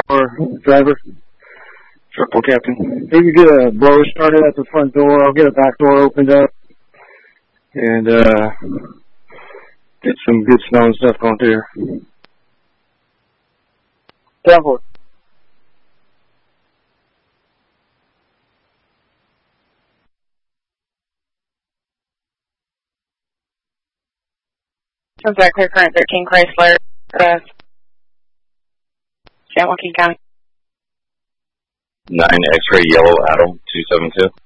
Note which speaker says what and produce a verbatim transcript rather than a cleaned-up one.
Speaker 1: driver.
Speaker 2: Triple, Captain.
Speaker 1: If you get a blower started at the front door, I'll get a back door opened up. And, uh, get some good smelling stuff going through here.
Speaker 3: Down for it.
Speaker 4: Sunset clear current thirteen Chrysler, uh, San Joaquin County.
Speaker 2: nine X-ray yellow Adam two seven two.